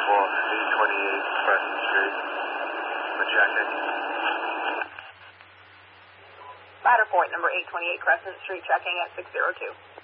828 Crescent Street. Checking. Ladder point number 828 Crescent Street, checking at 602.